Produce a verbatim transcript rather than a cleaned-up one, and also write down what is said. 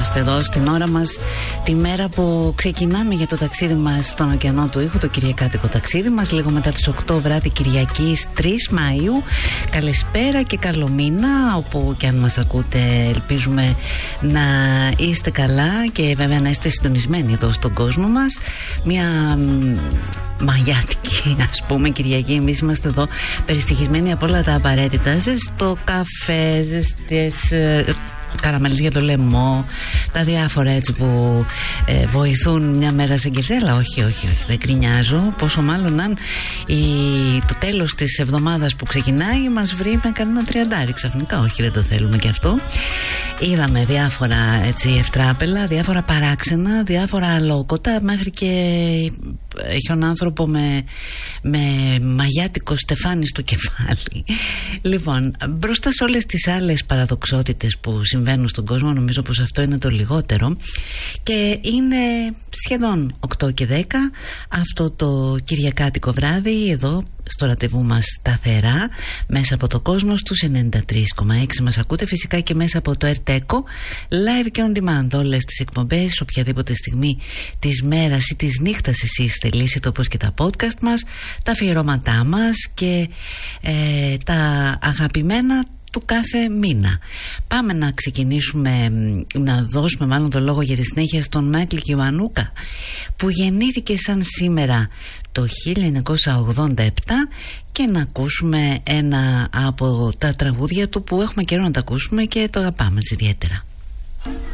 Είμαστε εδώ στην ώρα μας, τη μέρα που ξεκινάμε για το ταξίδι μας στον ωκεανό του ήχου, το κυριακάτικο ταξίδι μας, λίγο μετά τις οκτώ βράδυ Κυριακής τρεις Μαΐου. Καλησπέρα και καλό μήνα, όπου και αν μας ακούτε, ελπίζουμε να είστε καλά και βέβαια να είστε συντονισμένοι εδώ στον κόσμο μας. Μια μαγιάτικη, ας πούμε, Κυριακή. Εμείς είμαστε εδώ περιστοιχισμένοι από όλα τα απαραίτητα, ζεστό καφέ, ζεστές καραμέλες για το λαιμό, τα διάφορα έτσι που ε, βοηθούν μια μέρα σε κεφτή. Αλλά όχι, όχι, όχι, δεν κρινιάζω. Πόσο μάλλον αν η, το τέλος της εβδομάδας που ξεκινάει μας βρει με κανένα τριαντάρι ξαφνικά. Όχι, δεν το θέλουμε και αυτό. Είδαμε διάφορα έτσι ευτράπελα, διάφορα παράξενα, διάφορα αλόκοτα, μέχρι και χιονάνθρωπο με, με μαγιάτικο στεφάνι στο κεφάλι. Λοιπόν, μπροστά σε όλες τις άλλες παραδοξότητες που συμβαίνουν στον κόσμο, νομίζω πως αυτό είναι το λιγότερο. Και είναι σχεδόν οκτώ και δέκα αυτό το κυριακάτικο βράδυ, εδώ στο ραντεβού μας σταθερά, μέσα από το κόσμο στους ενενήντα τρία κόμμα έξι μας ακούτε, φυσικά και μέσα από το Ερτέκο, live και on demand όλες τις εκπομπές, οποιαδήποτε στιγμή της μέρας ή της νύχτας εσείς θελήσετε, όπως και τα podcast μας, τα αφιερώματά μας και ε, τα αγαπημένα του κάθε μήνα. Πάμε να ξεκινήσουμε, να δώσουμε μάλλον το λόγο για τη συνέχεια στον Μάικλ Κιουανούκα, που γεννήθηκε σαν σήμερα το χίλια εννιακόσια ογδόντα επτά, και να ακούσουμε ένα από τα τραγούδια του που έχουμε καιρό να τα ακούσουμε και το αγαπάμε ιδιαίτερα.